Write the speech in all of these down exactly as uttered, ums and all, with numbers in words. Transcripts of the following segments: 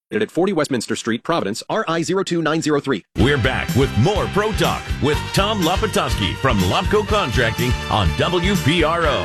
At forty Westminster Street, Providence, R I zero two nine zero three. We're back with more Pro Talk with Tom Lapatowski from Lopco Contracting on W P R O.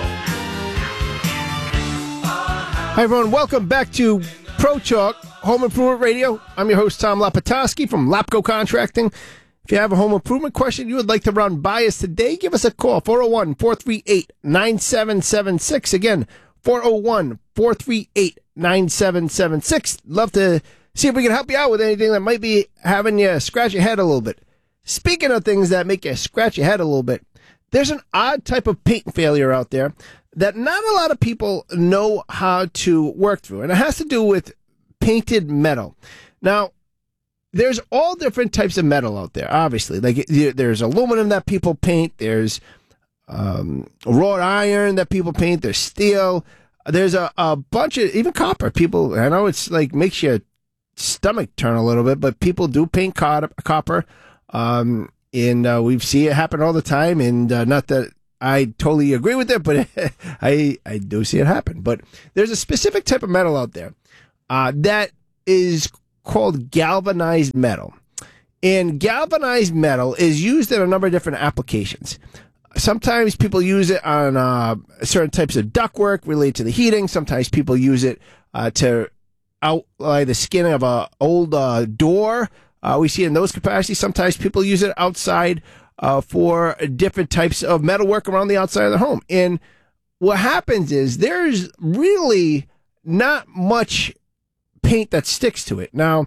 Hi, everyone. Welcome back to Pro Talk, Home Improvement Radio. I'm your host, Tom Lapatowski from Lopco Contracting. If you have a home improvement question you would like to run by us today, give us a call, four oh one, four three eight, nine seven seven six. Again, four oh one, four three eight, nine seven seven six. Love to see if we can help you out with anything that might be having you scratch your head a little bit. Speaking of things that make you scratch your head a little bit, there's an odd type of paint failure out there that not a lot of people know how to work through, and it has to do with painted metal. Now, there's all different types of metal out there, obviously. Like, there's aluminum that people paint, there's um, wrought iron that people paint, there's steel, there's a, a bunch of, even copper. People, I know it's like, makes your stomach turn a little bit, but people do paint copper, um, and uh, we see it happen all the time, and uh, not that I totally agree with it, but I, I do see it happen. But there's a specific type of metal out there uh, that is called galvanized metal. And galvanized metal is used in a number of different applications. Sometimes people use it on uh, certain types of ductwork related to the heating. Sometimes people use it uh, to outline the skin of a old uh, door. Uh, we see it in those capacities. Sometimes people use it outside uh, for different types of metalwork around the outside of the home. And what happens is there's really not much paint that sticks to it. Now,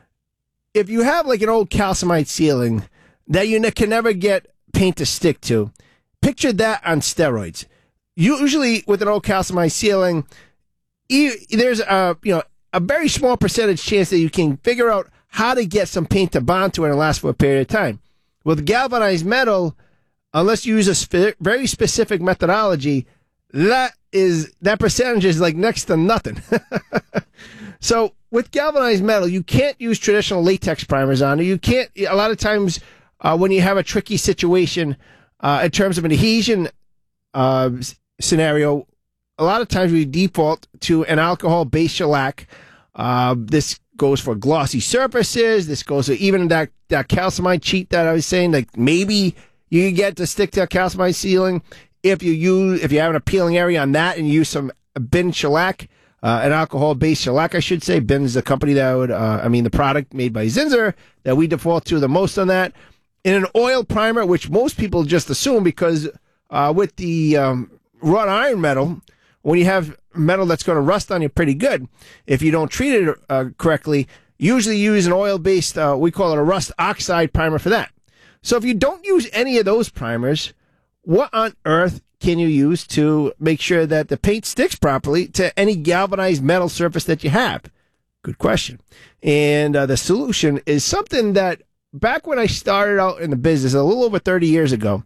if you have like an old calcimite ceiling that you ne- can never get paint to stick to, picture that on steroids. Usually with an old calcimite ceiling, e- there's a, you know, a very small percentage chance that you can figure out how to get some paint to bond to it and last for a period of time. With galvanized metal, unless you use a spe- very specific methodology, that is that percentage is like next to nothing. So with galvanized metal, you can't use traditional latex primers on it. You can't, a lot of times uh, when you have a tricky situation uh, in terms of an adhesion uh, scenario, a lot of times we default to an alcohol-based shellac. Uh, this goes for glossy surfaces. This goes for even that, that calcimite sheet that I was saying, like maybe you can get to stick to a calcimite ceiling if you use, if you have an appealing area on that and you use some bin shellac. Uh, an alcohol-based shellac, I should say. Bin is the company that would, uh, I mean, the product made by Zinsser that we default to the most on that. In an oil primer, which most people just assume because uh, with the um, wrought iron metal, when you have metal that's going to rust on you pretty good, if you don't treat it uh, correctly, usually use an oil-based, uh, we call it a rust oxide primer for that. So if you don't use any of those primers, what on earth can you use to make sure that the paint sticks properly to any galvanized metal surface that you have? Good question. And uh, the solution is something that back when I started out in the business a little over thirty years ago,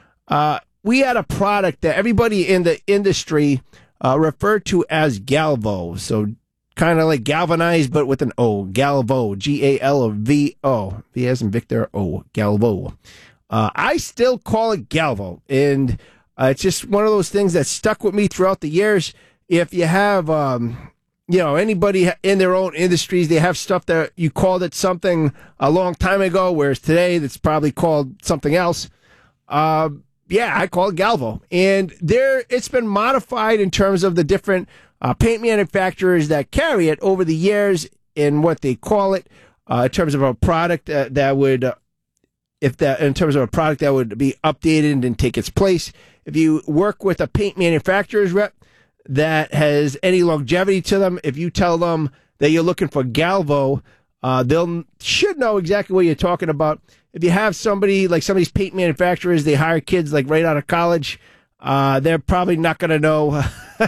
uh, we had a product that everybody in the industry uh, referred to as Galvo. So kind of like galvanized, but with an O. Galvo. G A L V O. V as in Victor O. Galvo. Uh, I still call it Galvo. And Uh, it's just one of those things that stuck with me throughout the years. If you have, um, you know, anybody in their own industries, they have stuff that you called it something a long time ago, whereas today that's probably called something else. Uh, yeah, I call it Galvo. And there, it's been modified in terms of the different uh, paint manufacturers that carry it over the years in what they call it, uh, in terms of a product uh, that would, uh, if that, in terms of a product that would be updated and take its place. If you work with a paint manufacturer's rep that has any longevity to them, if you tell them that you're looking for Galvo, uh, they'll should know exactly what you're talking about. If you have somebody like some of these paint manufacturers, they hire kids like right out of college, uh, they're probably not going to know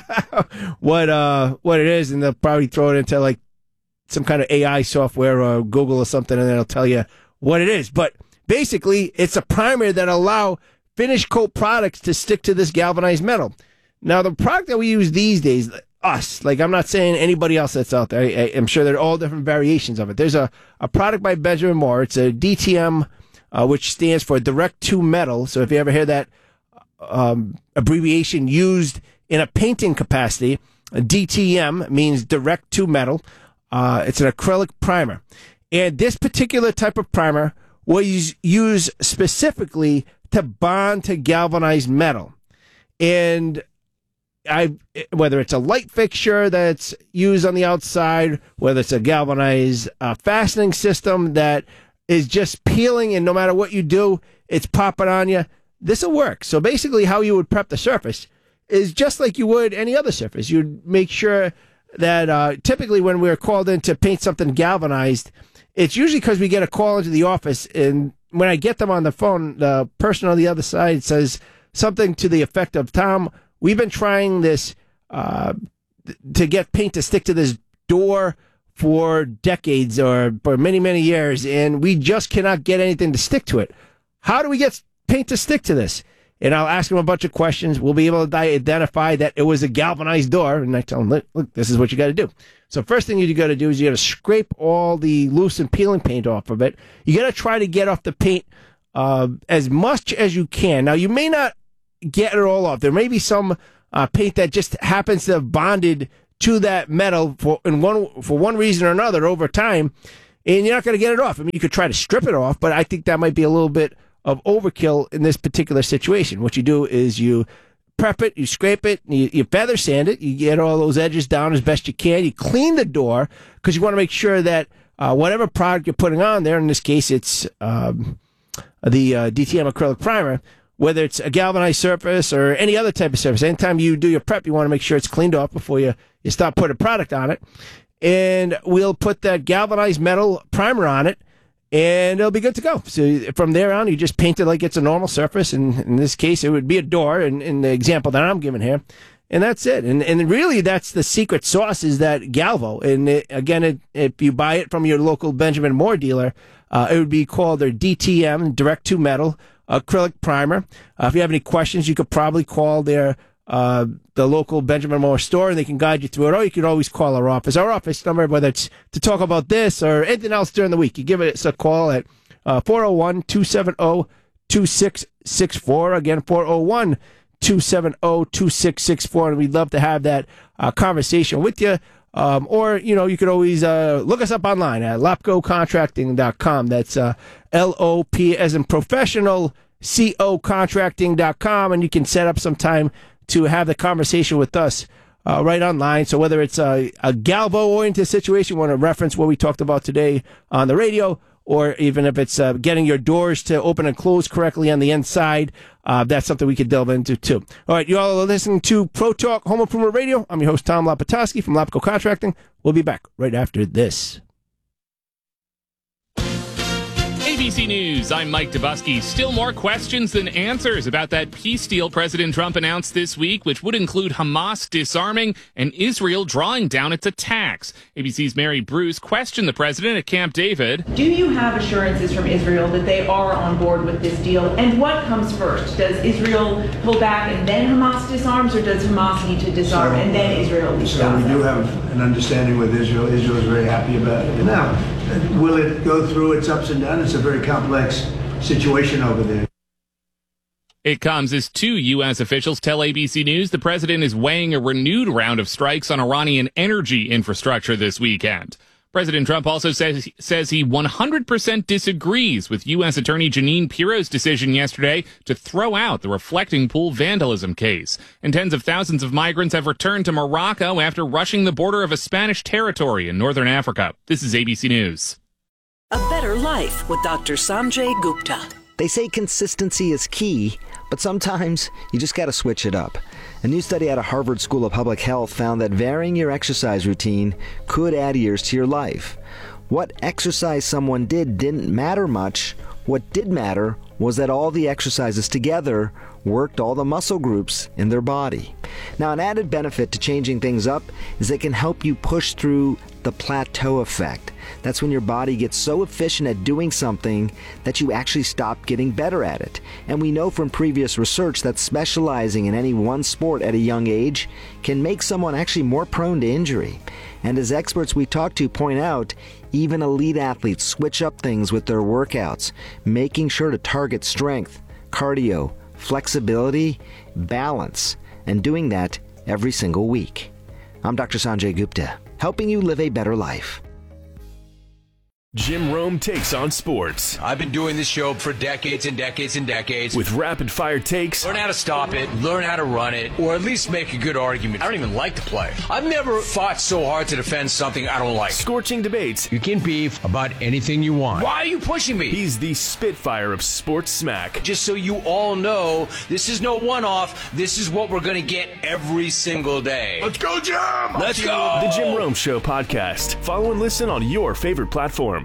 what uh, what it is, and they'll probably throw it into like some kind of A I software or Google or something, and then it'll tell you what it is. But basically, it's a primer that allow finish coat products to stick to this galvanized metal. Now, the product that we use these days, us, like I'm not saying anybody else that's out there. I, I'm sure there are all different variations of it. There's a, a product by Benjamin Moore. It's a D T M, uh, which stands for Direct to Metal. So if you ever hear that um, abbreviation used in a painting capacity, D T M means Direct to Metal. Uh, it's an acrylic primer. And this particular type of primer was used specifically to bond to galvanized metal. And I, whether it's a light fixture that's used on the outside, whether it's a galvanized uh, fastening system that is just peeling, and no matter what you do, it's popping on you, this will work. So basically how you would prep the surface is just like you would any other surface. You'd make sure that uh, typically when we're called in to paint something galvanized, it's usually because we get a call into the office, and when I get them on the phone, the person on the other side says something to the effect of, Tom, we've been trying this uh, to get paint to stick to this door for decades or for many, many years, and we just cannot get anything to stick to it. How do we get paint to stick to this? And I'll ask them a bunch of questions. We'll be able to identify that it was a galvanized door, and I tell them, look, look this is what you got to do. So first thing you got to do is you got to scrape all the loose and peeling paint off of it. You got to try to get off the paint uh, as much as you can. Now, you may not get it all off. There may be some uh, paint that just happens to have bonded to that metal for in one for one reason or another over time, and you're not going to get it off. I mean, you could try to strip it off, but I think that might be a little bit of overkill in this particular situation. What you do is you prep it, you scrape it, you, you feather sand it, you get all those edges down as best you can, you clean the door, because you want to make sure that uh, whatever product you're putting on there, in this case it's um, the uh, D T M acrylic primer, whether it's a galvanized surface or any other type of surface, anytime you do your prep, you want to make sure it's cleaned off before you, you start putting product on it. And we'll put that galvanized metal primer on it, and it'll be good to go. So from there on, you just paint it like it's a normal surface. And in this case, it would be a door in, in the example that I'm giving here. And that's it. And and really, that's the secret sauce, is that Galvo. And it, again, it, if you buy it from your local Benjamin Moore dealer, uh, it would be called their D T M, Direct to Metal acrylic primer. Uh, if you have any questions, you could probably call their uh, the local Benjamin Moore store, and they can guide you through it. Or you could always call our office. Our office number, whether it's to talk about this or anything else during the week, you give us a call at uh, four oh one, two seven oh, two six six four. Again, four oh one, two seven oh, two six six four. And we'd love to have that uh, conversation with you. Um, or, you know, you could always uh, look us up online at lopco contracting dot com. That's uh, L O P as in professional, C O contracting dot com. And you can set up some time to have the conversation with us uh, right online. So whether it's a, a Galvo-oriented situation, want to reference what we talked about today on the radio, or even if it's uh, getting your doors to open and close correctly on the inside, uh, that's something we could delve into too. All right, you all are listening to Pro Talk Home Improvement Radio. I'm your host, Tom Lapatoski from Lopco Contracting. We'll be back right after this. A B C News, I'm Mike Dubusky. Still more questions than answers about that peace deal President Trump announced this week, which would include Hamas disarming and Israel drawing down its attacks. A B C's Mary Bruce questioned the president at Camp David. Do you have assurances from Israel that they are on board with this deal? And what comes first? Does Israel pull back and then Hamas disarms, or does Hamas need to disarm so, and then Israel leaves So we do have an understanding with Israel. Israel is very happy about it. Now, will it go through its ups and downs? It's a very complex situation over there. It comes as two U S officials tell A B C News the president is weighing a renewed round of strikes on Iranian energy infrastructure this weekend. President Trump also says, says he one hundred percent disagrees with U S Attorney Jeanine Pirro's decision yesterday to throw out the reflecting pool vandalism case. And tens of thousands of migrants have returned to Morocco after rushing the border of a Spanish territory in northern Africa. This is A B C News. A better life with Doctor Sanjay Gupta. They say consistency is key, but sometimes you just got to switch it up. A new study out of Harvard School of Public Health found that varying your exercise routine could add years to your life. What exercise someone did didn't matter much. What did matter was that all the exercises together worked all the muscle groups in their body. Now, an added benefit to changing things up is it can help you push through the plateau effect. That's when your body gets so efficient at doing something that you actually stop getting better at it. And we know from previous research that specializing in any one sport at a young age can make someone actually more prone to injury. And as experts we talk to point out, even elite athletes switch up things with their workouts, making sure to target strength, cardio, flexibility, balance, and doing that every single week. I'm Doctor Sanjay Gupta. helping you live a better life. Jim Rome takes on sports. I've been doing this show for decades and decades and decades. With rapid-fire takes. Learn how to stop it, learn how to run it, or at least make a good argument. I don't even like to play. I've never fought so hard to defend something I don't like. Scorching debates. You can beef about anything you want. Why are you pushing me? He's the Spitfire of sports smack. Just so you all know, this is no one-off. This is what we're going to get every single day. Let's go, Jim! Let's go! The Jim Rome Show podcast. Follow and listen on your favorite platform.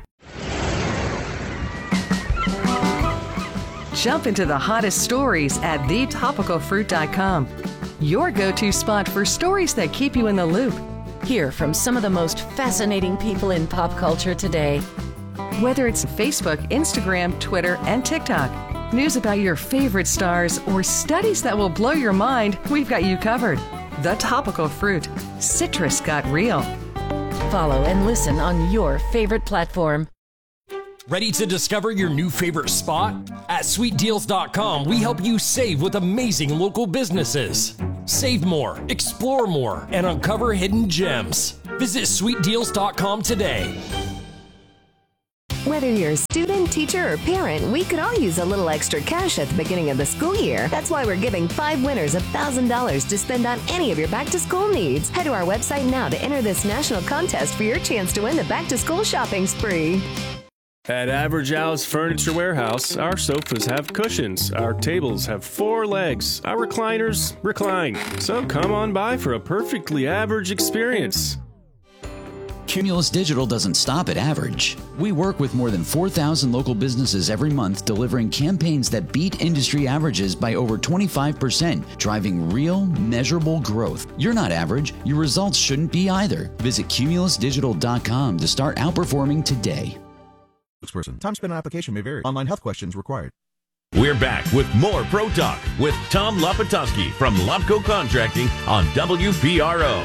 Jump into the hottest stories at the topical fruit dot com. Your go-to spot for stories that keep you in the loop. Hear from some of the most fascinating people in pop culture today. Whether it's Facebook, Instagram, Twitter, and TikTok, news about your favorite stars, or studies that will blow your mind, we've got you covered. The Topical Fruit. Citrus got real. Follow and listen on your favorite platform. Ready to discover your new favorite spot? At sweet deals dot com, we help you save with amazing local businesses. Save more, explore more, and uncover hidden gems. Visit sweet deals dot com today. Whether you're a student, teacher, or parent, we could all use a little extra cash at the beginning of the school year. That's why we're giving five winners one thousand dollars to spend on any of your back-to-school needs. Head to our website now to enter this national contest for your chance to win the back-to-school shopping spree. At Average Al's Furniture Warehouse, our sofas have cushions, our tables have four legs, our recliners recline. So come on by for a perfectly average experience. Cumulus Digital doesn't stop at average. We work with more than four thousand local businesses every month, delivering campaigns that beat industry averages by over twenty-five percent, driving real, measurable growth. You're not average. Your results shouldn't be either. Visit cumulus digital dot com to start outperforming today. Spokesperson. Time spent on application may vary. Online health questions required. We're back with more Pro Talk with Tom Lapatowski from Lopco Contracting on W P R O.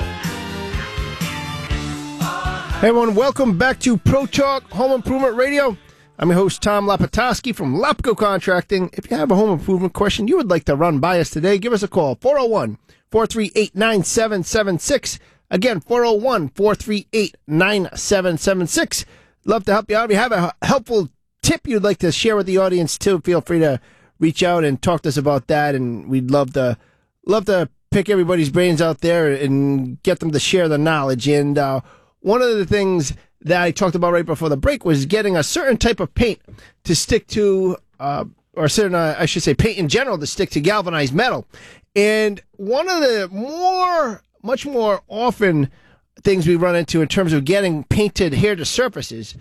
Hey everyone, welcome back to Pro Talk Home Improvement Radio. I'm your host, Tom Lapatowski from Lopco Contracting. If you have a home improvement question you would like to run by us today, give us a call, four oh one, four three eight, nine seven seven six. Again, four oh one, four three eight, nine seven seven six. Love to help you out. If you have a helpful tip you'd like to share with the audience too, feel free to reach out and talk to us about that. And we'd love to love to pick everybody's brains out there and get them to share the knowledge. And uh, one of the things that I talked about right before the break was getting a certain type of paint to stick to, uh, or certain, uh, I should say, paint in general to stick to galvanized metal. And one of the more, much more often things we run into in terms of getting paint to adhere to surfaces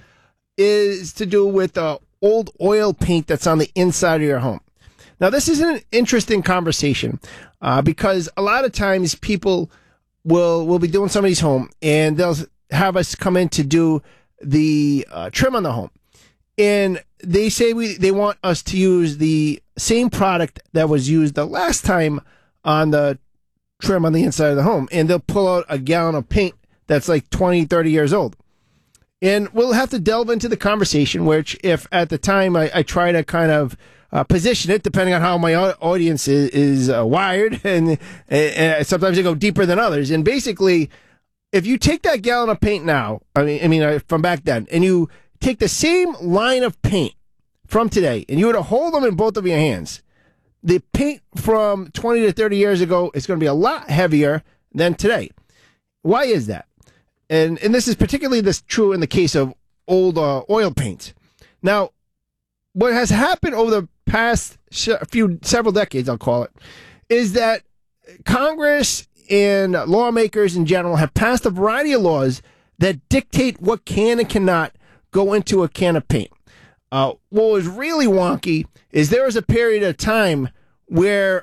is to do with uh, old oil paint that's on the inside of your home. Now, this is an interesting conversation uh, because a lot of times people will will be doing somebody's home and they'll have us come in to do the uh, trim on the home. And they say we they want us to use the same product that was used the last time on the trim on the inside of the home. And they'll pull out a gallon of paint that's like twenty, thirty years old. And we'll have to delve into the conversation, which if at the time I, I try to kind of uh, position it, depending on how my audience is, is uh, wired, and, and sometimes they go deeper than others. And basically, if you take that gallon of paint now, I mean, I mean uh, from back then, and you take the same line of paint from today, and you were to hold them in both of your hands, the paint from twenty to thirty years ago is going to be a lot heavier than today. Why is that? And and this is particularly this true in the case of old uh, oil paints. Now, what has happened over the past sh- few several decades, I'll call it, is that Congress and lawmakers in general have passed a variety of laws that dictate what can and cannot go into a can of paint. Uh, what was really wonky is there was a period of time where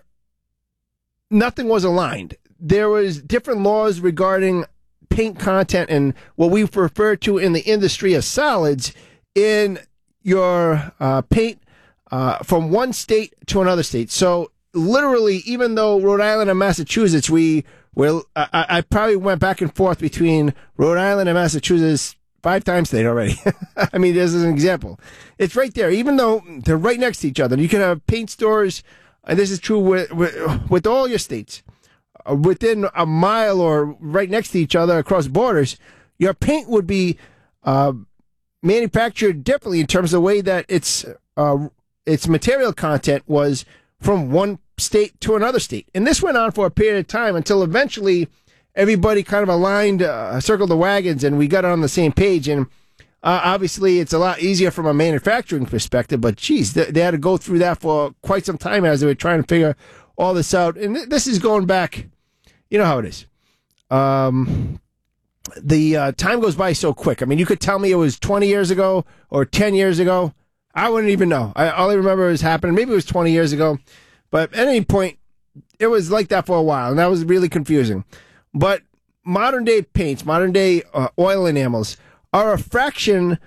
nothing was aligned. There was different laws regarding paint content and what we refer to in the industry as solids in your uh, paint uh, from one state to another state. So literally, even though Rhode Island and Massachusetts, we will, I, I probably went back and forth between Rhode Island and Massachusetts five times today already. I mean, this is an example. It's right there, even though they're right next to each other. You can have paint stores, and this is true with, with, with all your states, within a mile or right next to each other across borders, your paint would be uh, manufactured differently in terms of the way that its uh, its material content was from one state to another state. And this went on for a period of time until eventually everybody kind of aligned, uh, circled the wagons, and we got on the same page. And uh, obviously, it's a lot easier from a manufacturing perspective, but geez, they, they had to go through that for quite some time as they were trying to figure all this out. And th- this is going back, you know how it is. Um, the uh, time goes by so quick. I mean, you could tell me it was twenty years ago or ten years ago. I wouldn't even know. I, all I remember was happening. Maybe it was twenty years ago. But at any point, it was like that for a while, and that was really confusing. But modern-day paints, modern-day uh, oil enamels, are a fraction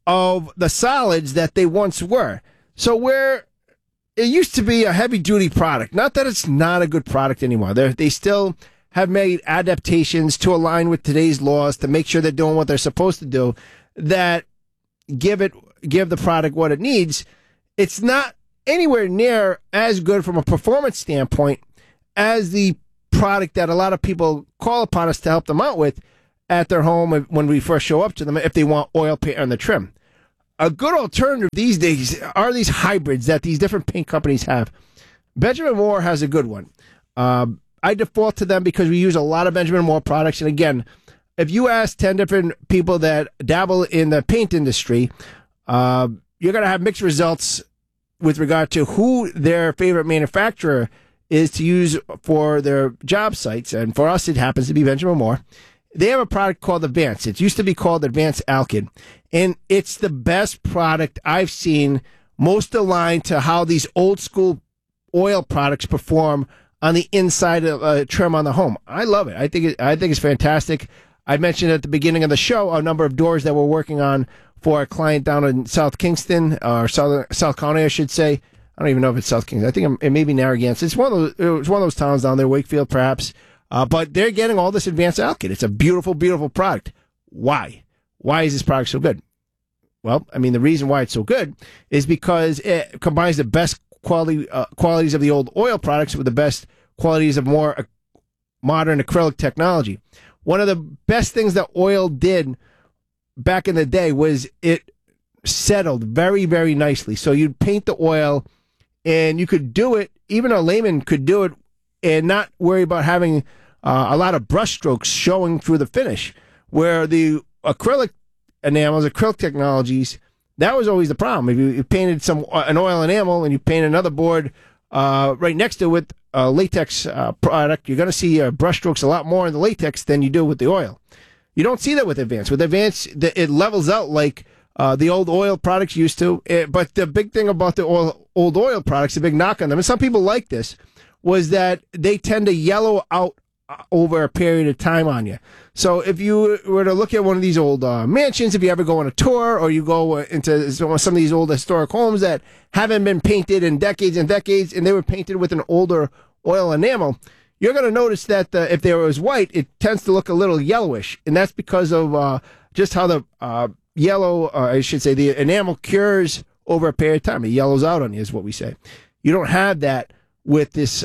of the solids that they once were. So where it used to be a heavy-duty product, not that it's not a good product anymore. They're, they still have made adaptations to align with today's laws to make sure they're doing what they're supposed to do, that give it give the product what it needs. It's not anywhere near as good from a performance standpoint as the product that a lot of people call upon us to help them out with at their home when we first show up to them if they want oil paint on the trim. A good alternative these days are these hybrids that these different paint companies have. Benjamin Moore has a good one. Uh, I default to them because we use a lot of Benjamin Moore products. And again, if you ask ten different people that dabble in the paint industry, uh, you're going to have mixed results with regard to who their favorite manufacturer is to use for their job sites. And for us, it happens to be Benjamin Moore. They have a product called Advance. It used to be called Advance Alkyd. And it's the best product I've seen, most aligned to how these old school oil products perform on the inside of a trim on the home. I love it. I think it, I think it's fantastic. I mentioned at the beginning of the show a number of doors that we're working on for a client down in South Kingston, or South, South County, I should say. I don't even know if it's South Kingston. I think it may be Narragansett. It's one of those, it was one of those towns down there, Wakefield perhaps. Uh, but they're getting all this Advanced Alkyd. It's a beautiful, beautiful product. Why? Why is this product so good? Well, I mean, the reason why it's so good is because it combines the best quality uh, qualities of the old oil products with the best qualities of more uh, modern acrylic technology. One of the best things that oil did back in the day was it settled very, very nicely. So you'd paint the oil, and you could do it, even a layman could do it, and not worry about having uh, a lot of brush strokes showing through the finish. Where the acrylic enamels, acrylic technologies, that was always the problem. If you, you painted some uh, an oil enamel and you paint another board uh, right next to it with a latex uh, product, you're going to see uh, brush strokes a lot more in the latex than you do with the oil. You don't see that with Advance. With Advance, it levels out like uh, the old oil products used to. It, but the big thing about the oil, old oil products, the big knock on them, and some people like this, was that they tend to yellow out over a period of time on you. So if you were to look at one of these old uh, mansions, if you ever go on a tour or you go into some of these old historic homes that haven't been painted in decades and decades, and they were painted with an older oil enamel, you're going to notice that the, if they was white, it tends to look a little yellowish. And that's because of uh, just how the uh, yellow, uh, I should say, the enamel cures over a period of time. It yellows out on you is what we say. You don't have that with this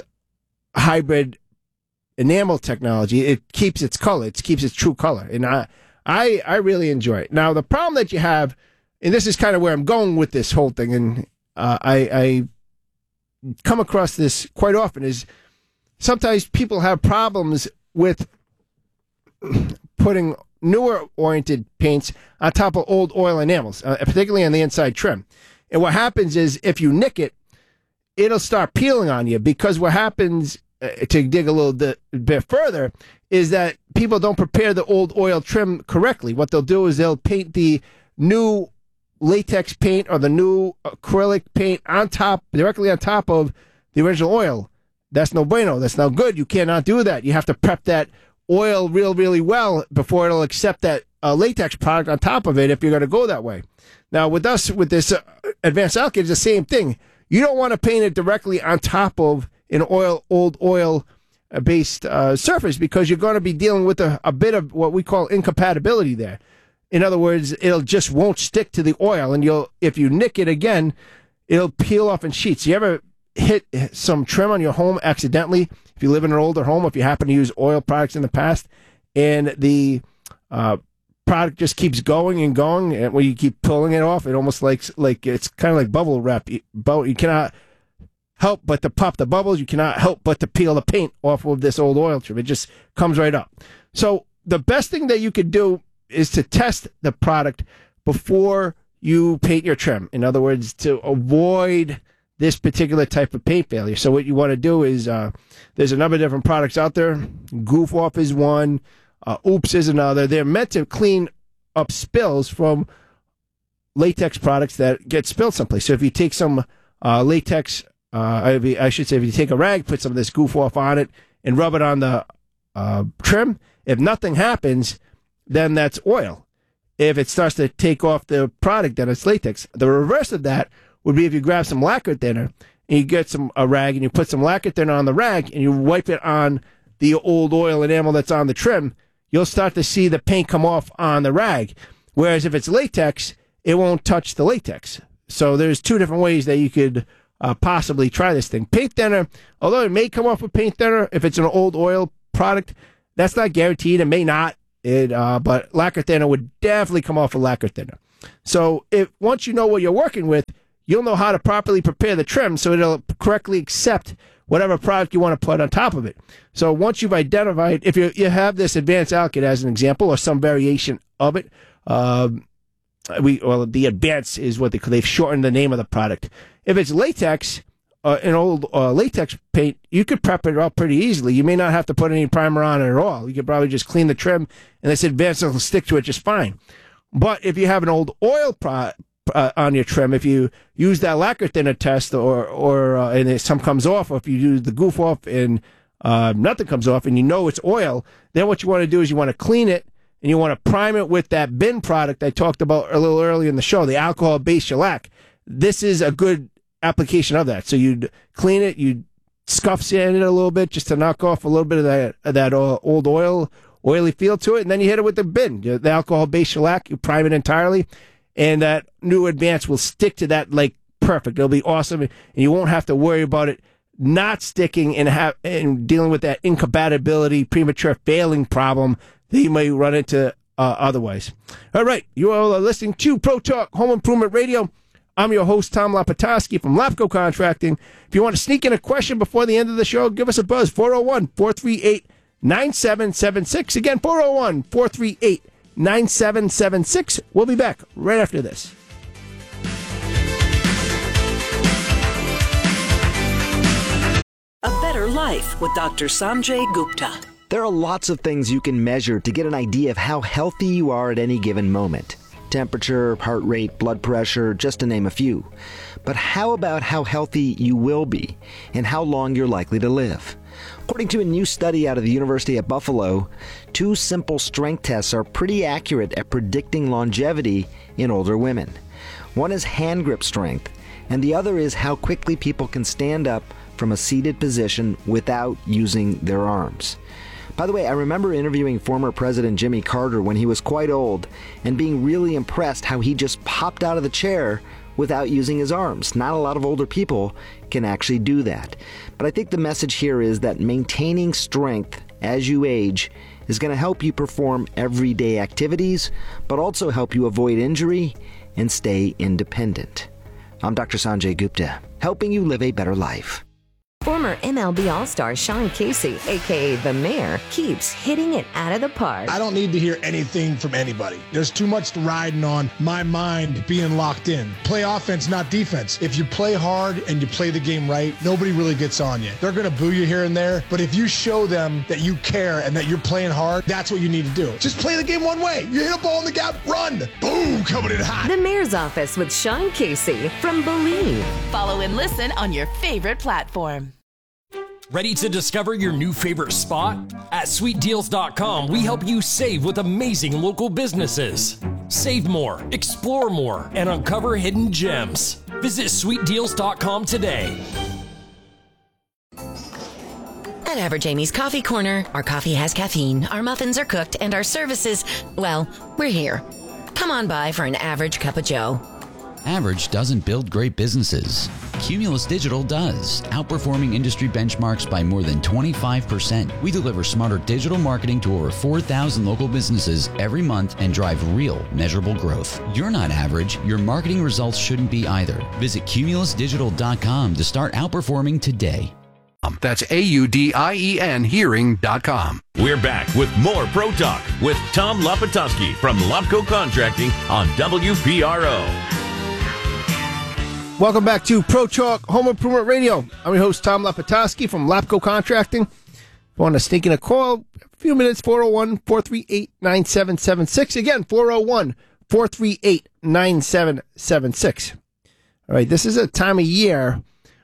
hybrid enamel technology. It keeps its color. It keeps its true color. And I, I, I really enjoy it. Now, the problem that you have, and this is kind of where I'm going with this whole thing, and uh, I, I come across this quite often, is sometimes people have problems with putting newer oriented paints on top of old oil enamels, uh, particularly on the inside trim. And what happens is if you nick it, it'll start peeling on you, because what happens, uh, to dig a little bit, bit further, is that people don't prepare the old oil trim correctly. What they'll do is they'll paint the new latex paint or the new acrylic paint on top, directly on top of the original oil. That's no bueno. That's no good. You cannot do that. You have to prep that oil real, really well before it'll accept that uh, latex product on top of it if you're going to go that way. Now, with us, with this uh, Advanced Alkyd, it's the same thing. You don't want to paint it directly on top of an oil, old oil-based uh, surface, because you're going to be dealing with a, a bit of what we call incompatibility there. In other words, it'll just won't stick to the oil, and you'll if you nick it again, it'll peel off in sheets. You ever hit some trim on your home accidentally, if you live in an older home, if you happen to use oil products in the past, and the uh, product just keeps going and going, and when you keep pulling it off, it almost like like it's kind of like bubble wrap. You, you cannot help but to pop the bubbles. You cannot help but to peel the paint off of this old oil trim. It just comes right up. So the best thing that you could do is to test the product before you paint your trim. In other words, to avoid this particular type of paint failure. So what you want to do is, uh, there's a number of different products out there. Goof Off is one. Uh, Oops is another. They're meant to clean up spills from latex products that get spilled someplace. So if you take some uh, latex, uh, I should say, if you take a rag, put some of this Goof Off on it, and rub it on the uh, trim, if nothing happens, then that's oil. If it starts to take off the product, then it's latex. The reverse of that would be if you grab some lacquer thinner and you get some a rag and you put some lacquer thinner on the rag and you wipe it on the old oil enamel that's on the trim, you'll start to see the paint come off on the rag. Whereas if it's latex, it won't touch the latex. So there's two different ways that you could uh, possibly try this thing. Paint thinner, although it may come off with paint thinner, if it's an old oil product, that's not guaranteed. It may not. It, uh, but lacquer thinner would definitely come off with lacquer thinner. So if once you know what you're working with, you'll know how to properly prepare the trim so it'll correctly accept whatever product you want to put on top of it. So once you've identified, if you you have this advanced alkyd as an example or some variation of it, um, we well the advanced is what they call, they've shortened the name of the product. If it's latex, uh, an old uh, latex paint, you could prep it up pretty easily. You may not have to put any primer on it at all. You could probably just clean the trim, and this advanced will stick to it just fine. But if you have an old oil product, Uh, on your trim, if you use that lacquer thinner test, or or uh, and it, some comes off, or if you use the Goof Off and uh, nothing comes off, and you know it's oil, then what you want to do is you want to clean it and you want to prime it with that bin product I talked about a little earlier in the show, the alcohol-based shellac. This is a good application of that. So you'd clean it, you'd scuff sand it a little bit just to knock off a little bit of that of that uh, old oil, oily feel to it, and then you hit it with the bin, the alcohol-based shellac. You prime it entirely. And that new Advance will stick to that like perfect. It'll be awesome, and you won't have to worry about it not sticking and have and dealing with that incompatibility, premature failing problem that you may run into uh, otherwise. All right, you all are listening to Pro Talk Home Improvement Radio. I'm your host, Tom Lapatowski from Lapco Contracting. If you want to sneak in a question before the end of the show, give us a buzz, four oh one, four three eight, nine seven seven six. Again, four oh one, four three eight, nine seven seven six. We'll be back right after this. A Better Life with Doctor Sanjay Gupta. There are lots of things you can measure to get an idea of how healthy you are at any given moment. Temperature, heart rate, blood pressure, just to name a few. But how about how healthy you will be and how long you're likely to live? According to a new study out of the University at Buffalo, two simple strength tests are pretty accurate at predicting longevity in older women. One is hand grip strength, and the other is how quickly people can stand up from a seated position without using their arms. By the way, I remember interviewing former President Jimmy Carter when he was quite old and being really impressed how he just popped out of the chair without using his arms. Not a lot of older people can actually do that. But I think the message here is that maintaining strength as you age is going to help you perform everyday activities, but also help you avoid injury and stay independent. I'm Doctor Sanjay Gupta, helping you live a better life. Former M L B All-Star Sean Casey, a k a. The Mayor, keeps hitting it out of the park. I don't need to hear anything from anybody. There's too much riding on my mind being locked in. Play offense, not defense. If you play hard and you play the game right, nobody really gets on you. They're going to boo you here and there, but if you show them that you care and that you're playing hard, that's what you need to do. Just play the game one way. You hit a ball in the gap, run. Boom, coming in hot. The Mayor's Office with Sean Casey from Believe. Follow and listen on your favorite platform. Ready to discover your new favorite spot? At sweet deals dot com, we help you save with amazing local businesses. Save more, explore more, and uncover hidden gems. Visit sweet deals dot com today. At Average Amy's Coffee Corner, our coffee has caffeine, our muffins are cooked, and our services, well, we're here. Come on by for an average cup of joe. Average doesn't build great businesses. Cumulus Digital does, outperforming industry benchmarks by more than twenty-five percent. We deliver smarter digital marketing to over four thousand local businesses every month and drive real, measurable growth. You're not average. Your marketing results shouldn't be either. Visit cumulus digital dot com to start outperforming today. That's A U D I E N hearing dot com. We're back with more Pro Talk with Tom Lapatowski from Lopco Contracting on W P R O. Welcome back to Pro Talk Home Improvement Radio. I'm your host, Tom Lapatowski from Lopco Contracting. If you want to sneak in a call, a few minutes, four oh one, four three eight, nine seven seven six. Again, four oh one, four three eight, nine seven seven six. All right, this is a time of year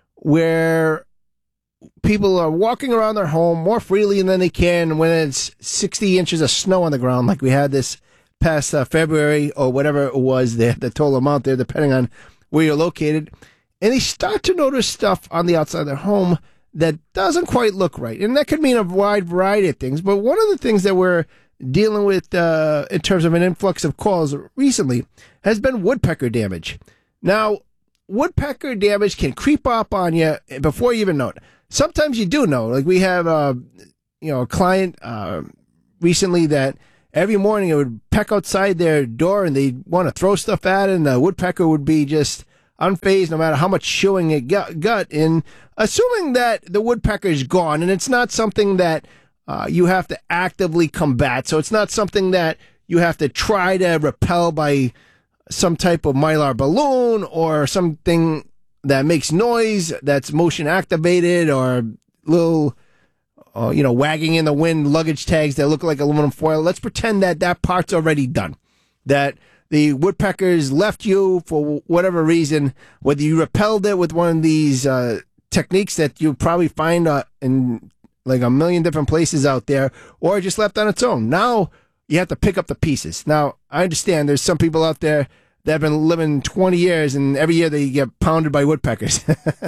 where people are walking around their home more freely than they can when it's sixty inches of snow on the ground, like we had this past uh, February or whatever it was, the, the total amount there, depending on where you're located. And they start to notice stuff on the outside of their home that doesn't quite look right. And that could mean a wide variety of things. But one of the things that we're dealing with uh, in terms of an influx of calls recently has been woodpecker damage. Now, woodpecker damage can creep up on you before you even know it. Sometimes you do know. Like we have uh, you know, a client uh, recently that every morning it would peck outside their door and they'd want to throw stuff at it, and the woodpecker would be just unfazed no matter how much chewing it got. got. And assuming that the woodpecker is gone, and it's not something that uh, you have to actively combat, so it's not something that you have to try to repel by some type of Mylar balloon or something that makes noise that's motion activated or little Uh, you know, wagging in the wind luggage tags that look like aluminum foil. Let's pretend that that part's already done. That the woodpeckers left you for whatever reason, whether you repelled it with one of these uh, techniques that you probably find uh, in like a million different places out there, or just left on its own. Now you have to pick up the pieces. Now, I understand there's some people out there that have been living twenty years and every year they get pounded by woodpeckers.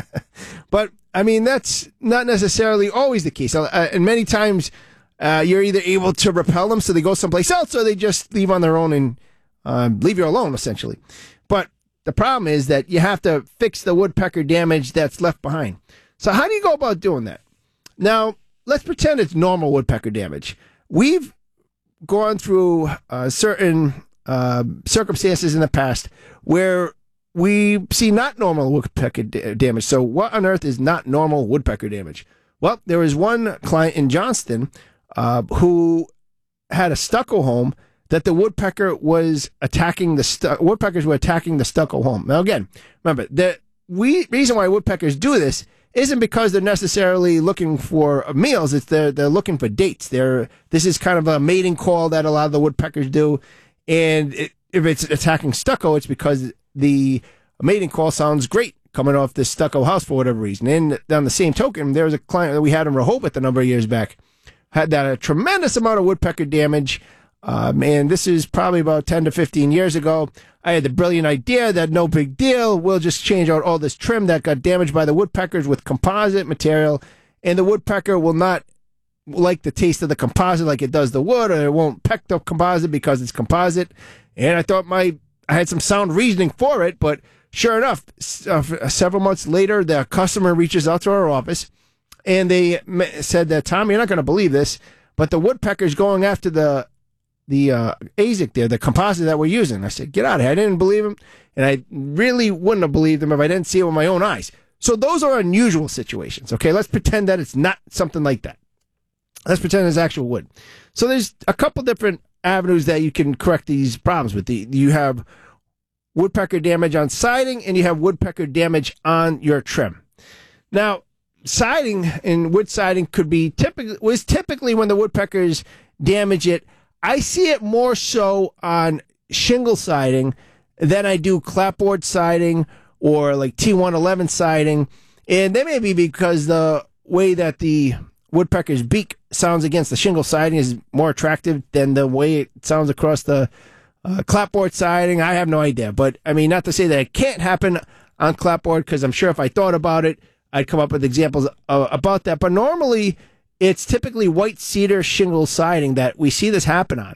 But I mean, that's not necessarily always the case. Uh, and many times uh, you're either able to repel them so they go someplace else, or they just leave on their own and uh, leave you alone, essentially. But the problem is that you have to fix the woodpecker damage that's left behind. So how do you go about doing that? Now, let's pretend it's normal woodpecker damage. We've gone through uh, certain uh, circumstances in the past where we see not normal woodpecker da- damage. So what on earth is not normal woodpecker damage? Well, there was one client in Johnston uh, who had a stucco home that the woodpecker was attacking the stu- woodpeckers were attacking the stucco home. Now again, remember the we reason why woodpeckers do this isn't because they're necessarily looking for meals. It's they're they're looking for dates. They're this is kind of a mating call that a lot of the woodpeckers do, and it, if it's attacking stucco, it's because the mating call sounds great coming off this stucco house for whatever reason. And on the same token, there was a client that we had in Rehoboth a number of years back, had that a tremendous amount of woodpecker damage. Um, and this is probably about ten to fifteen years ago. I had the brilliant idea that no big deal. We'll just change out all this trim that got damaged by the woodpeckers with composite material. And the woodpecker will not like the taste of the composite like it does the wood, or it won't peck the composite because it's composite. And I thought my I had some sound reasoning for it, but sure enough, uh, several months later, the customer reaches out to our office, and they said that, Tom, you're not going to believe this, but the woodpecker's going after the the uh, A Z I C there, the composite that we're using. I said, get out of here. I didn't believe him, and I really wouldn't have believed him if I didn't see it with my own eyes. So those are unusual situations, okay? Let's pretend that it's not something like that. Let's pretend it's actual wood. So there's a couple different avenues that you can correct these problems with. The, you have woodpecker damage on siding, and you have woodpecker damage on your trim. Now, siding and wood siding could be typically was typically when the woodpeckers damage it. I see it more so on shingle siding than I do clapboard siding or like T one eleven siding, and that may be because the way that the woodpecker's beak sounds against the shingle siding is more attractive than the way it sounds across the uh, clapboard siding. I have no idea. But, I mean, not to say that it can't happen on clapboard, because I'm sure if I thought about it, I'd come up with examples uh, about that. But normally, it's typically white cedar shingle siding that we see this happen on.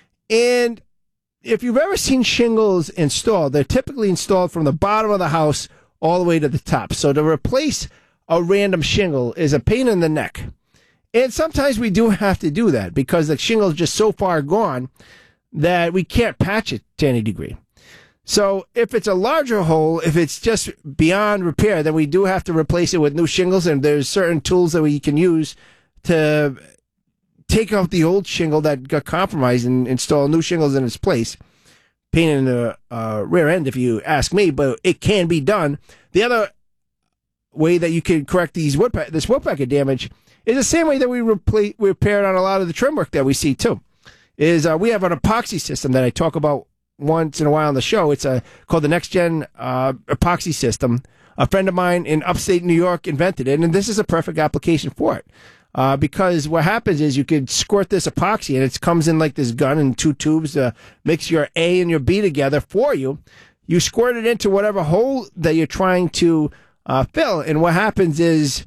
And if you've ever seen shingles installed, they're typically installed from the bottom of the house all the way to the top. So to replace a random shingle is a pain in the neck. And sometimes we do have to do that because the shingle is just so far gone that we can't patch it to any degree. So if it's a larger hole, if it's just beyond repair, then we do have to replace it with new shingles, and there's certain tools that we can use to take out the old shingle that got compromised and install new shingles in its place. Pain in the uh, rear end, if you ask me, but it can be done. The other way that you can correct these woodpecker, this woodpecker damage is the same way that we repla- repaired on a lot of the trim work that we see too. Is uh, we have an epoxy system that I talk about once in a while on the show. It's a, called the Next Gen uh, epoxy system. A friend of mine in upstate New York invented it, and this is a perfect application for it. Uh, because what happens is you could squirt this epoxy, and it comes in like this gun in two tubes to mix your A and your B together for you. You squirt it into whatever hole that you're trying to uh, fill, and what happens is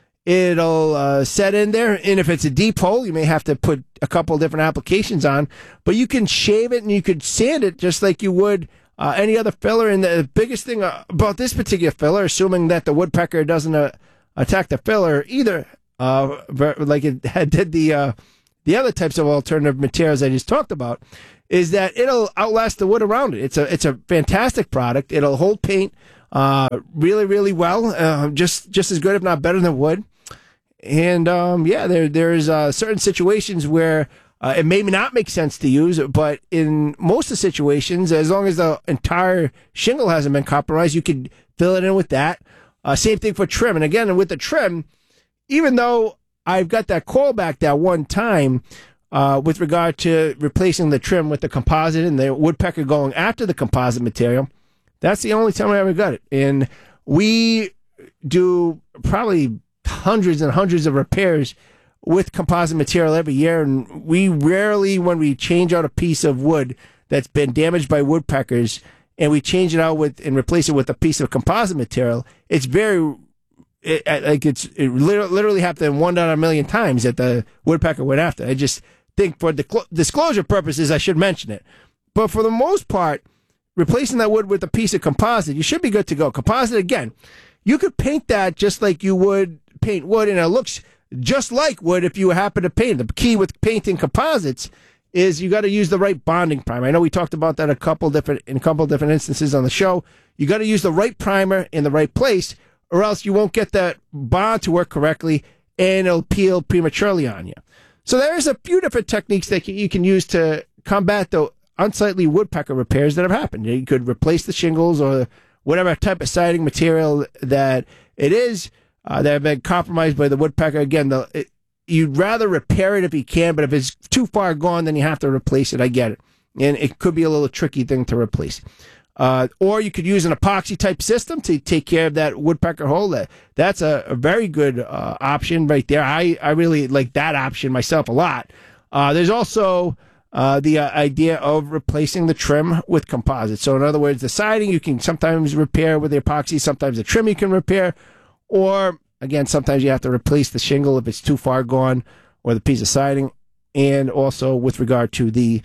it'll uh, set in there, and if it's a deep hole, you may have to put a couple different applications on, but you can shave it and you could sand it just like you would uh, any other filler. And the biggest thing about this particular filler, assuming that the woodpecker doesn't uh, attack the filler either, uh, like it had, did the uh, the other types of alternative materials I just talked about, is that it'll outlast the wood around it. It's a it's a fantastic product. It'll hold paint uh, really really well, uh, just just as good if not better than wood. And, um, yeah, there, there's, uh, certain situations where, uh, it may not make sense to use, but in most of the situations, as long as the entire shingle hasn't been compromised, you could fill it in with that. Uh, same thing for trim. And again, with the trim, even though I've got that callback that one time, uh, with regard to replacing the trim with the composite and the woodpecker going after the composite material, that's the only time I ever got it. And we do probably hundreds and hundreds of repairs with composite material every year, and we rarely, when we change out a piece of wood that's been damaged by woodpeckers and we change it out with and replace it with a piece of composite material, it's very it, like it's it literally happened one out of a million times that the woodpecker went after. I just think for the disclosure purposes I should mention it, but for the most part, replacing that wood with a piece of composite, you should be good to go. Composite, again, you could paint that just like you would paint wood, and it looks just like wood if you happen to paint. The key with painting composites is you got to use the right bonding primer. I know we talked about that a couple different in a couple different instances on the show. You got to use the right primer in the right place, or else you won't get that bond to work correctly, and it'll peel prematurely on you. So there's a few different techniques that you can use to combat the unsightly woodpecker repairs that have happened. You could replace the shingles or whatever type of siding material that it is uh, that have been compromised by the woodpecker. Again, the, it, you'd rather repair it if you can, but if it's too far gone, then you have to replace it. I get it. And it could be a little tricky thing to replace. Uh, or you could use an epoxy type system to take care of that woodpecker hole. That, that's a, a very good uh, option right there. I, I really like that option myself a lot. Uh, there's also Uh, the uh, idea of replacing the trim with composite. So in other words, the siding you can sometimes repair with the epoxy, sometimes the trim you can repair, or again, sometimes you have to replace the shingle if it's too far gone, or the piece of siding. And also with regard to the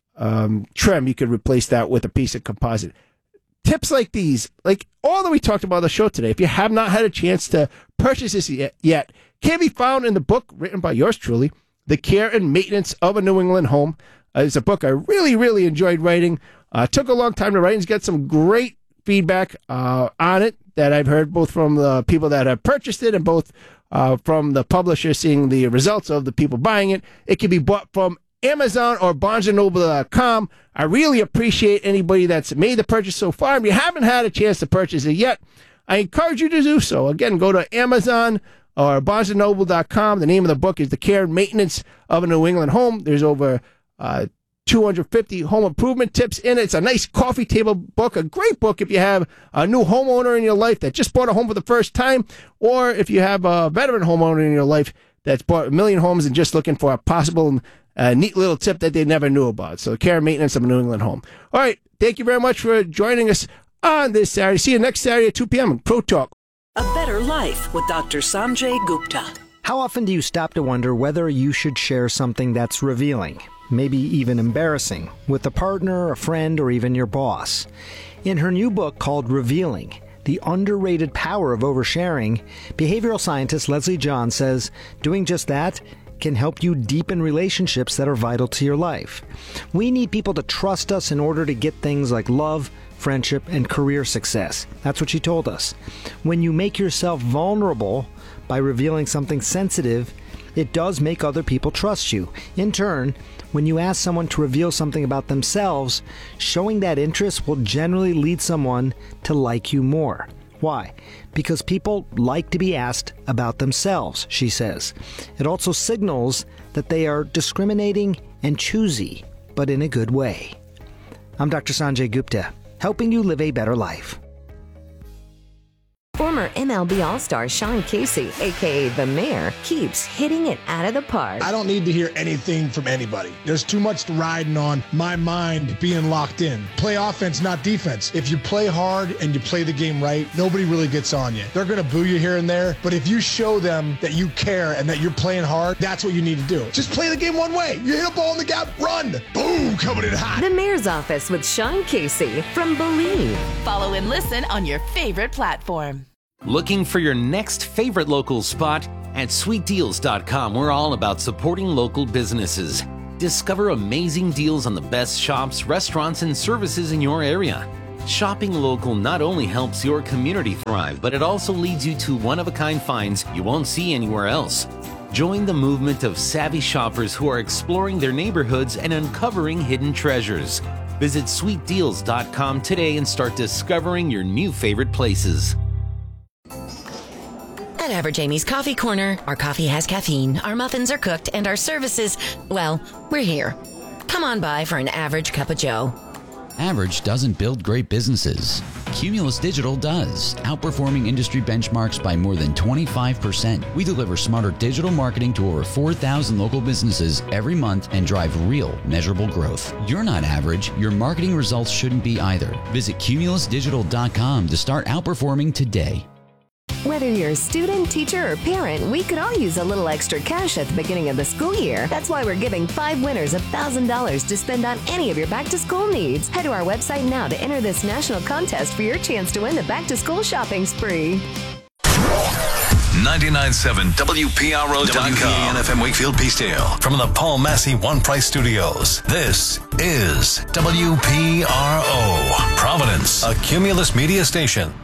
um, trim, you could replace that with a piece of composite. Tips like these, like all that we talked about on the show today, if you have not had a chance to purchase this yet, yet can be found in the book written by yours truly, The Care and Maintenance of a New England Home. Uh, it's a book I really, really enjoyed writing. Uh, took a long time to write and get some great feedback uh, on it that I've heard both from the people that have purchased it and both uh, from the publisher seeing the results of the people buying it. It can be bought from Amazon or Barnes and Noble dot com. I really appreciate anybody that's made the purchase so far. If you haven't had a chance to purchase it yet, I encourage you to do so. Again, go to Amazon or Barnes and Noble dot com. The name of the book is The Care and Maintenance of a New England Home. There's over uh, two hundred fifty home improvement tips in it. It's a nice coffee table book, a great book if you have a new homeowner in your life that just bought a home for the first time, or if you have a veteran homeowner in your life that's bought a million homes and just looking for a possible uh, neat little tip that they never knew about. So Care and Maintenance of a New England Home. All right, thank you very much for joining us on this Saturday. See you next Saturday at two p.m. on Pro Talk. A Better Life with Doctor Sanjay Gupta. How often do you stop to wonder whether you should share something that's revealing, maybe even embarrassing, with a partner, a friend, or even your boss? In her new book called Revealing, the underrated power of oversharing, behavioral scientist Leslie John says doing just that can help you deepen relationships that are vital to your life. We need people to trust us in order to get things like love, friendship, and career success. That's what she told us. When you make yourself vulnerable by revealing something sensitive, it does make other people trust you. In turn, when you ask someone to reveal something about themselves, showing that interest will generally lead someone to like you more. Why? Because people like to be asked about themselves, she says. It also signals that they are discriminating and choosy, but in a good way. I'm Doctor Sanjay Gupta, helping you live a better life. Former M L B All-Star Sean Casey, a k a. The Mayor, keeps hitting it out of the park. I don't need to hear anything from anybody. There's too much riding on my mind being locked in. Play offense, not defense. If you play hard and you play the game right, nobody really gets on you. They're going to boo you here and there, but if you show them that you care and that you're playing hard, that's what you need to do. Just play the game one way. You hit a ball in the gap, run. Boom, coming in hot. The Mayor's Office with Sean Casey from Believe. Follow and listen on your favorite platform. Looking for your next favorite local spot? At sweet deals dot com, we're all about supporting local businesses. Discover amazing deals on the best shops, restaurants, and services in your area. Shopping local not only helps your community thrive, but it also leads you to one-of-a-kind finds you won't see anywhere else. Join the movement of savvy shoppers who are exploring their neighborhoods and uncovering hidden treasures. Visit sweet deals dot com today and start discovering your new favorite places. At Average Amy's Coffee Corner, our coffee has caffeine, our muffins are cooked, and our services, well, we're here. Come on by for an average cup of joe. Average doesn't build great businesses. Cumulus Digital does, outperforming industry benchmarks by more than twenty-five percent. We deliver smarter digital marketing to over four thousand local businesses every month and drive real, measurable growth. You're not average. Your marketing results shouldn't be either. Visit cumulus digital dot com to start outperforming today. Whether you're a student, teacher, or parent, we could all use a little extra cash at the beginning of the school year. That's why we're giving five winners one thousand dollars to spend on any of your back-to-school needs. Head to our website now to enter this national contest for your chance to win the back-to-school shopping spree. ninety-nine point seven W P R O dot com. W P A N F M Wakefield Peacedale. From the Paul Massey One Price Studios. This is W P R O. Providence, a Cumulus media station.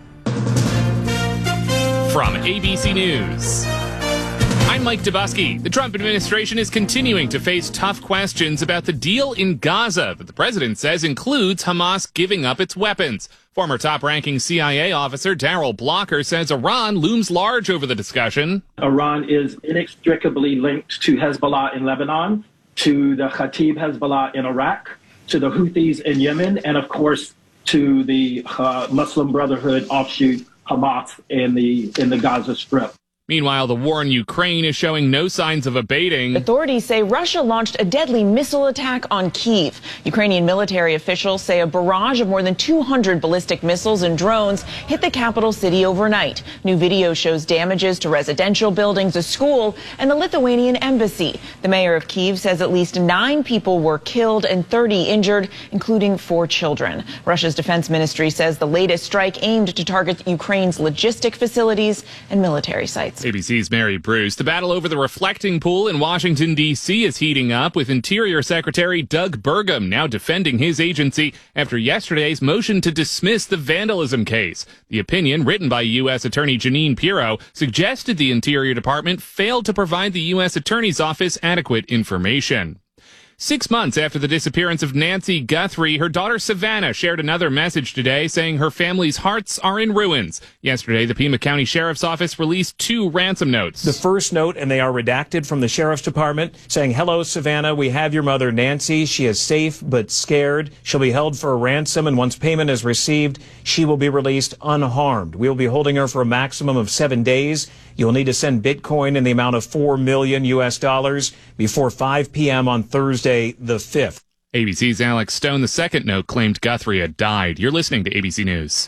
From A B C News, I'm Mike Dubusky. The Trump administration is continuing to face tough questions about the deal in Gaza that the president says includes Hamas giving up its weapons. Former top-ranking C I A officer Darrell Blocker says Iran looms large over the discussion. Iran is inextricably linked to Hezbollah in Lebanon, to the Khatib Hezbollah in Iraq, to the Houthis in Yemen, and of course to the uh, Muslim Brotherhood offshoot Hamas in the in the Gaza Strip. Meanwhile, the war in Ukraine is showing no signs of abating. Authorities say Russia launched a deadly missile attack on Kyiv. Ukrainian military officials say a barrage of more than two hundred ballistic missiles and drones hit the capital city overnight. New video shows damages to residential buildings, a school, and the Lithuanian embassy. The mayor of Kyiv says at least nine people were killed and thirty injured, including four children. Russia's defense ministry says the latest strike aimed to target Ukraine's logistic facilities and military sites. A B C's Mary Bruce. The battle over the reflecting pool in Washington, D C is heating up, with Interior Secretary Doug Burgum now defending his agency after yesterday's motion to dismiss the vandalism case. The opinion, written by U S Attorney Jeanine Pirro, suggested the Interior Department failed to provide the U S Attorney's Office adequate information. Six months after the disappearance of Nancy Guthrie, her daughter Savannah shared another message today saying her family's hearts are in ruins. Yesterday, the Pima County Sheriff's Office released two ransom notes. The first note, and they are redacted from the Sheriff's Department, saying, "Hello, Savannah. We have your mother, Nancy. She is safe but scared. She'll be held for a ransom, and once payment is received, she will be released unharmed. We will be holding her for a maximum of seven days. You'll need to send Bitcoin in the amount of four million U S dollars before five p.m. on Thursday, the fifth. A B C's Alex Stone, the second note, claimed Guthrie had died. You're listening to A B C News.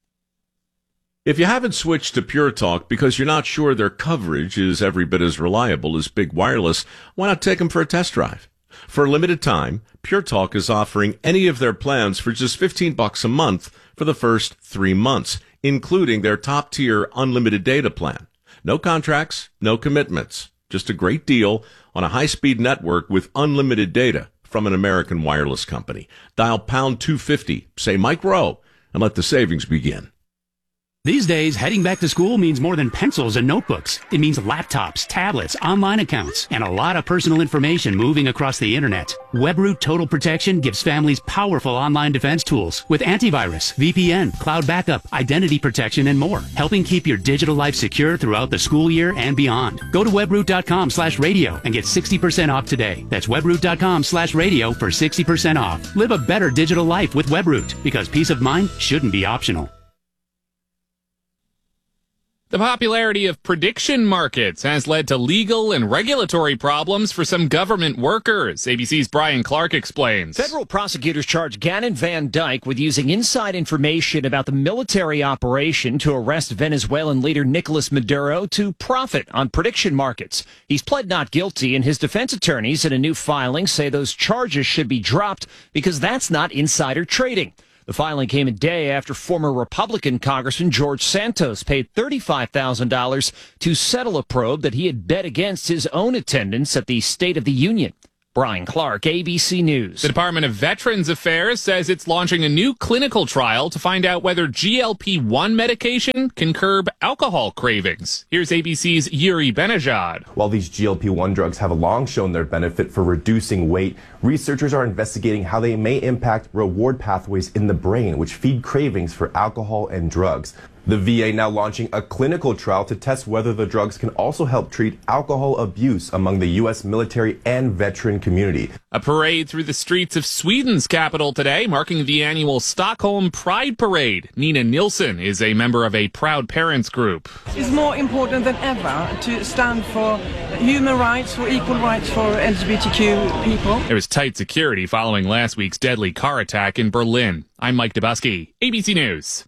If you haven't switched to Pure Talk because you're not sure their coverage is every bit as reliable as Big Wireless, why not take them for a test drive? For a limited time, Pure Talk is offering any of their plans for just fifteen bucks a month for the first three months. including their top-tier unlimited data plan. No contracts, no commitments. Just a great deal on a high-speed network with unlimited data from an American wireless company. Dial pound two fifty, say Mike Rowe, and let the savings begin. These days, heading back to school means more than pencils and notebooks. It means laptops, tablets, online accounts, and a lot of personal information moving across the internet. WebRoot Total Protection gives families powerful online defense tools with antivirus, V P N, cloud backup, identity protection, and more, helping keep your digital life secure throughout the school year and beyond. Go to webroot.com slash radio and get sixty percent off today. That's webroot.com slash radio for sixty percent off. Live a better digital life with WebRoot, because peace of mind shouldn't be optional. The popularity of prediction markets has led to legal and regulatory problems for some government workers. A B C's Brian Clark explains. Federal prosecutors charged Gannon Van Dyke with using inside information about the military operation to arrest Venezuelan leader Nicolas Maduro to profit on prediction markets. He's pled not guilty, and his defense attorneys in a new filing say those charges should be dropped because that's not insider trading. The filing came a day after former Republican Congressman George Santos paid thirty-five thousand dollars to settle a probe that he had bet against his own attendance at the State of the Union. Brian Clark, A B C News. The Department of Veterans Affairs says it's launching a new clinical trial to find out whether G L P one medication can curb alcohol cravings. Here's A B C's Yuri Benajad. While these G L P one drugs have long shown their benefit for reducing weight, researchers are investigating how they may impact reward pathways in the brain, which feed cravings for alcohol and drugs. The V A now launching a clinical trial to test whether the drugs can also help treat alcohol abuse among the U S military and veteran community. A parade through the streets of Sweden's capital today, marking the annual Stockholm Pride Parade. Nina Nilsson is a member of a Proud Parents group. It's more important than ever to stand for human rights, for equal rights for L G B T Q people. There was tight security following last week's deadly car attack in Berlin. I'm Mike Dubusky, A B C News.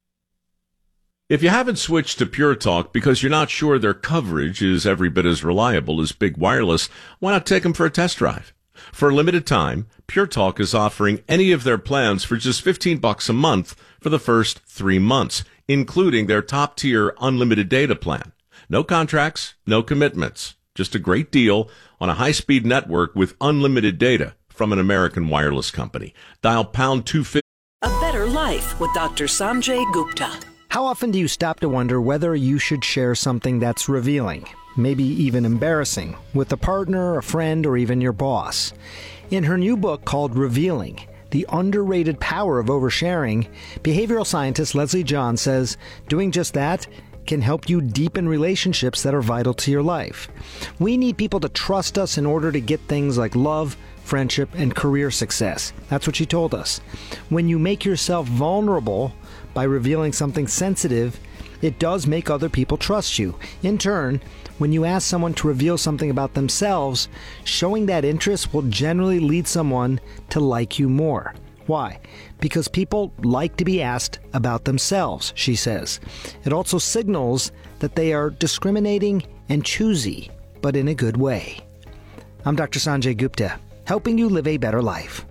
If you haven't switched to Pure Talk because you're not sure their coverage is every bit as reliable as Big Wireless, why not take them for a test drive? For a limited time, Pure Talk is offering any of their plans for just fifteen bucks a month for the first three months, including their top-tier unlimited data plan. No contracts, no commitments. Just a great deal on a high-speed network with unlimited data from an American wireless company. Dial pound two fifty. A better life with Doctor Sanjay Gupta. How often do you stop to wonder whether you should share something that's revealing, maybe even embarrassing, with a partner, a friend, or even your boss? In her new book called Revealing, The Underrated Power of Oversharing, behavioral scientist Leslie John says doing just that can help you deepen relationships that are vital to your life. We need people to trust us in order to get things like love, friendship, and career success. That's what she told us. When you make yourself vulnerable by revealing something sensitive, it does make other people trust you. In turn, when you ask someone to reveal something about themselves, showing that interest will generally lead someone to like you more. Why? Because people like to be asked about themselves, she says. It also signals that they are discriminating and choosy, but in a good way. I'm Doctor Sanjay Gupta, helping you live a better life.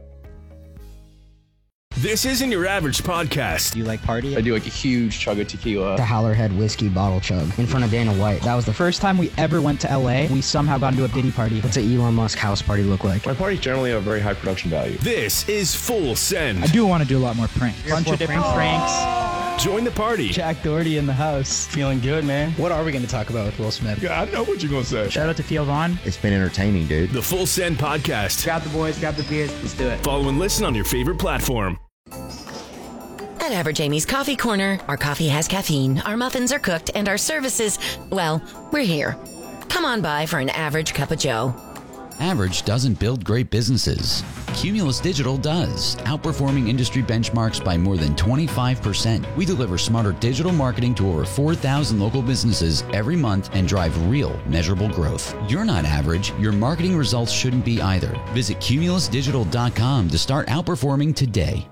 This isn't your average podcast. Do you like party? I do like a huge chug of tequila. The Howlerhead whiskey bottle chug in front of Dana White. That was the first time we ever went to L A. We somehow got into a Diddy party. What's an Elon Musk house party look like? My parties generally have very high production value. This is Full Send. I do want to do a lot more pranks. A bunch of different pranks. Join the party. Jack Doherty in the house. Feeling good, man. What are we going to talk about with Will Smith? Yeah, I know what you're going to say. Shout out to Theo Vaughn. It's been entertaining, dude. The Full Send podcast. Grab the boys, grab the beers. Let's do it. Follow and listen on your favorite platform. At Average Amy's Coffee Corner, our coffee has caffeine, our muffins are cooked, and our services, well, we're here. Come on by for an average cup of joe. Average doesn't build great businesses. Cumulus Digital does, outperforming industry benchmarks by more than twenty-five percent. We deliver smarter digital marketing to over four thousand local businesses every month and drive real, measurable growth. You're not average. Your marketing results shouldn't be either. Visit cumulus digital dot com to start outperforming today.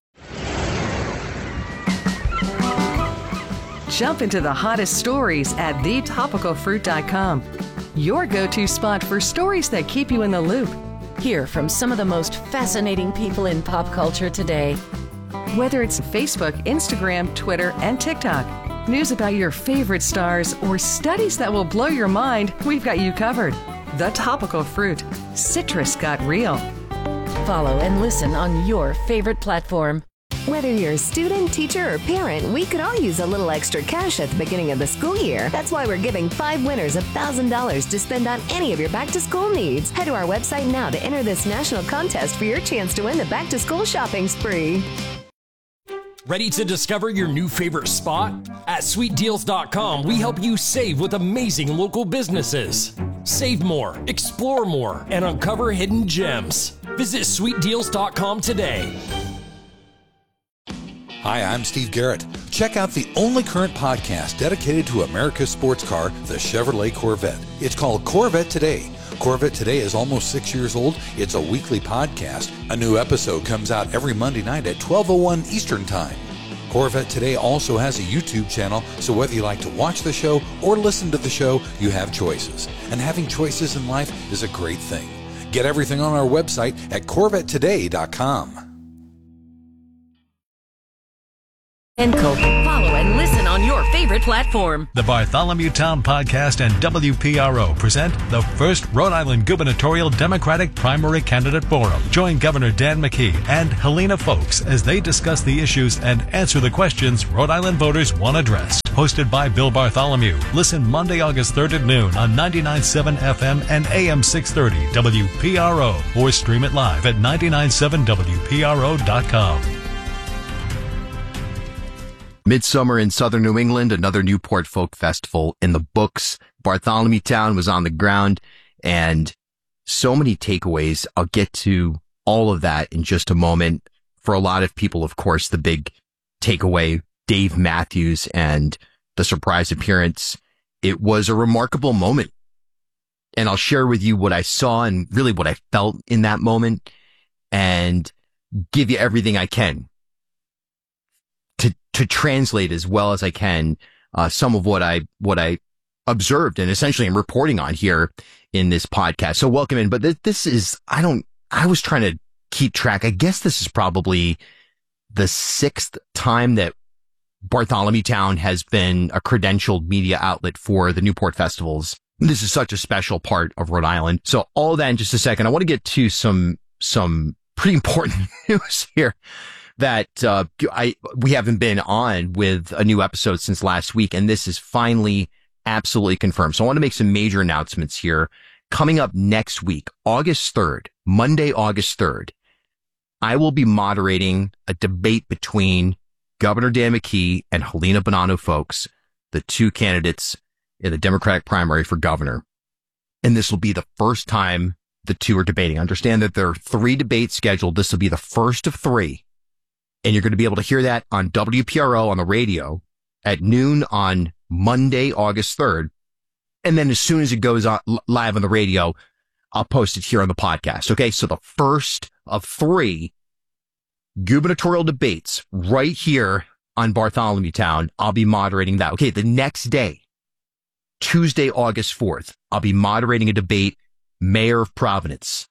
Jump into the hottest stories at the topical fruit dot com. Your go-to spot for stories that keep you in the loop. Hear from some of the most fascinating people in pop culture today. Whether it's Facebook, Instagram, Twitter, and TikTok, news about your favorite stars, or studies that will blow your mind, we've got you covered. The Topical Fruit. Citrus got real. Follow and listen on your favorite platform. Whether you're a student, teacher, or parent, we could all use a little extra cash at the beginning of the school year. That's why we're giving five winners one thousand dollars to spend on any of your back-to-school needs. Head to our website now to enter this national contest for your chance to win the back-to-school shopping spree. Ready to discover your new favorite spot? At sweet deals dot com, we help you save with amazing local businesses. Save more, explore more, and uncover hidden gems. Visit sweet deals dot com today. Hi, I'm Steve Garrett. Check out the only current podcast dedicated to America's sports car, the Chevrolet Corvette. It's called Corvette Today. Corvette Today is almost six years old. It's a weekly podcast. A new episode comes out every Monday night at twelve oh one Eastern Time. Corvette Today also has a YouTube channel, so whether you like to watch the show or listen to the show, you have choices. And having choices in life is a great thing. Get everything on our website at corvette today dot com. Enco. Follow and listen on your favorite platform. The Bartholomew Town Podcast and W P R O present the first Rhode Island Gubernatorial Democratic Primary Candidate Forum. Join Governor Dan McKee and Helena Folks as they discuss the issues and answer the questions Rhode Island voters want addressed. Hosted by Bill Bartholomew. Listen Monday, August third at noon on ninety-nine point seven F M and A M six thirty W P R O, or stream it live at ninety-nine point seven W P R O dot com. Midsummer in Southern New England, another Newport Folk Festival in the books. Bartholomew Town was on the ground, and so many takeaways. I'll get to all of that in just a moment. For a lot of people, of course, the big takeaway, Dave Matthews and the surprise appearance. It was a remarkable moment. And I'll share with you what I saw and really what I felt in that moment, and give you everything I can to to translate as well as I can uh, some of what I what I observed and essentially I'm reporting on here in this podcast. So welcome in. But th- this is I don't I was trying to keep track. I guess this is probably the sixth time that Bartholomew Town has been a credentialed media outlet for the Newport festivals. This is such a special part of Rhode Island. So all that in just a second. I want to get to some some pretty important news here. That uh, I we haven't been on with a new episode since last week, and this is finally absolutely confirmed. So I want to make some major announcements here. Coming up next week, August third, Monday, August third, I will be moderating a debate between Governor Dan McKee and Helena Bonanno Folks, the two candidates in the Democratic primary for governor. And this will be the first time the two are debating. Understand that there are three debates scheduled. This will be the first of three. And you're going to be able to hear that on W P R O on the radio at noon on Monday, August third. And then as soon as it goes on live on the radio, I'll post it here on the podcast. Okay. So the first of three gubernatorial debates right here on Bartholomew Town. I'll be moderating that. Okay. The next day, Tuesday, August fourth, I'll be moderating a debate, Mayor of Providence.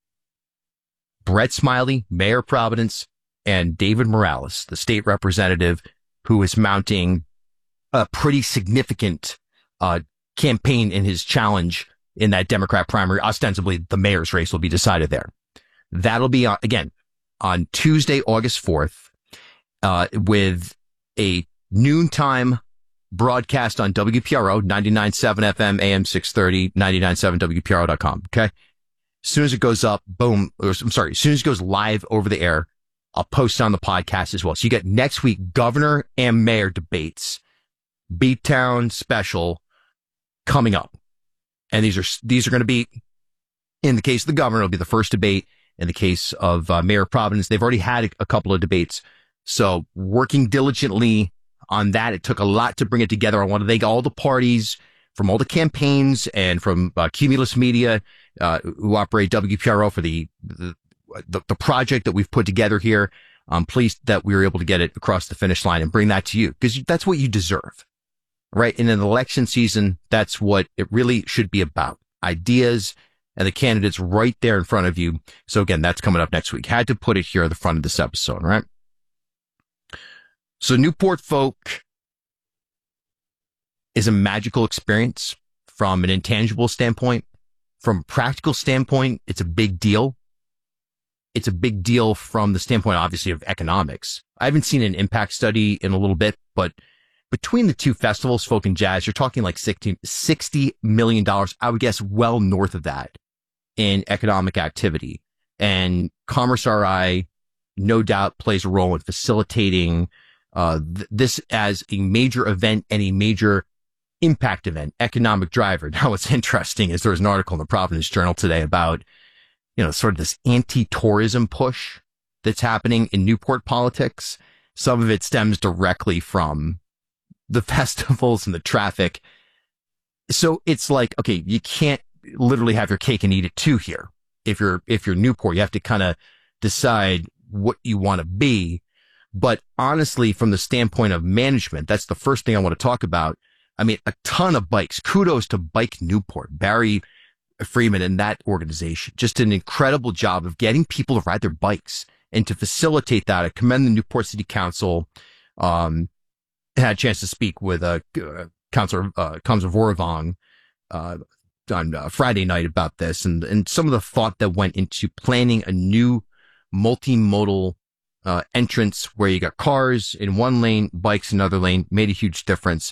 Brett Smiley, Mayor of Providence, and David Morales, the state representative who is mounting a pretty significant uh campaign in his challenge in that Democrat primary. Ostensibly, the mayor's race will be decided there. That'll be, uh, again, on Tuesday, August fourth, uh with a noontime broadcast on W P R O, ninety-nine point seven F M, A M six thirty, ninety-nine point seven W P R O dot com. Okay? As soon as it goes up, boom, or, I'm sorry, as soon as it goes live over the air, I'll post it on the podcast as well. So you get next week, governor and mayor debates, Beattown special coming up. And these are, these are going to be, in the case of the governor, it'll be the first debate. In the case of uh, Mayor of Providence, they've already had a, a couple of debates. So working diligently on that. It took a lot to bring it together. I want to thank all the parties from all the campaigns and from uh, Cumulus Media, uh, who operate W P R O for the, the The, the project that we've put together here. I'm pleased that we were able to get it across the finish line and bring that to you because that's what you deserve, right? In an election season, that's what it really should be about. Ideas and the candidates right there in front of you. So again, that's coming up next week. Had to put it here at the front of this episode, right? So Newport Folk is a magical experience from an intangible standpoint. From a practical standpoint, it's a big deal. It's a big deal from the standpoint, obviously, of economics. I haven't seen an impact study in a little bit, but between the two festivals, folk and jazz, you're talking like sixty million dollars. I would guess well north of that in economic activity. And Commerce R I, no doubt, plays a role in facilitating uh, th- this as a major event and a major impact event, economic driver. Now, what's interesting is there was an article in the Providence Journal today about, you know, sort of this anti-tourism push that's happening in Newport politics. Some of it stems directly from the festivals and the traffic. So it's like, okay, you can't literally have your cake and eat it too here. If you're, if you're Newport, you have to kind of decide what you want to be. But honestly, from the standpoint of management, that's the first thing I want to talk about. I mean, a ton of bikes. Kudos to Bike Newport, Barry Freeman and that organization. Just an incredible job of getting people to ride their bikes and to facilitate that. I commend the Newport City Council. Um, I had a chance to speak with uh, uh, Councilor uh, Councilor Voravong uh, on uh, Friday night about this, and and some of the thought that went into planning a new multimodal uh, entrance where you got cars in one lane, bikes in another lane, made a huge difference.